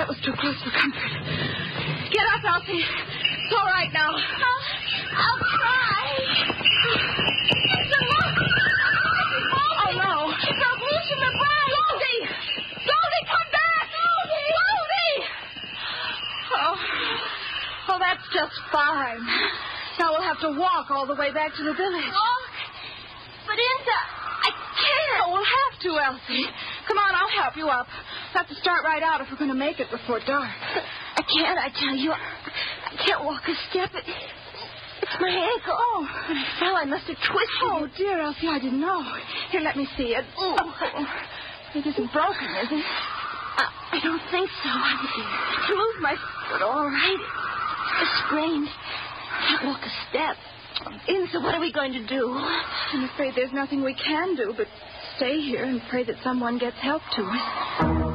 That was too close for comfort. Get up, Elsie. It's all right now. I'll try. Oh, no. She broke loose from the bride. Goldie! Goldie, come back! Goldie! Oh, that's just fine. Now we'll have to walk all the way back to the village. Walk? But, Inta, I can't. Oh, we'll have to, Elsie. Come on, I'll help you up. We'll have to start right out if we're going to make it before dark. I can't, I tell you. I can't walk a step. It's my ankle. Oh. When I fell, I must have twisted Oh, it. dear, Elsie, I didn't know. Here, let me see it. Oh. It isn't broken, is it? I don't think so. I moved my foot all right. It's sprained. Can't walk a step. Insa, what are we going to do? I'm afraid there's nothing we can do but stay here and pray that someone gets help to us.